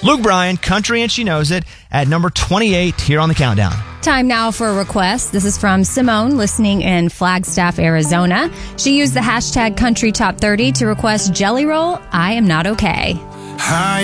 Luke Bryan, Country and She Knows It, at number 28 here on the countdown. Time now for a request. This is from Simone, listening in Flagstaff, Arizona. She used the hashtag Country Top 30 to request Jelly Roll, I Am Not Okay. Hi.